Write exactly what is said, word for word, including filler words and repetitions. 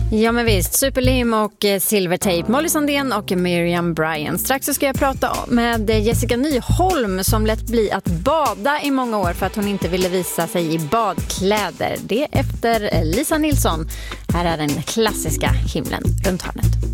Ja men visst, Superlim och Silvertape, Molly Sandén och Miriam Bryant. Strax så ska jag prata med Jessica Nyholm som lät bli att bada i många år för att hon inte ville visa sig i badkläder. Det efter Lisa Nilsson. Här är den klassiska Himlen runt hörnet.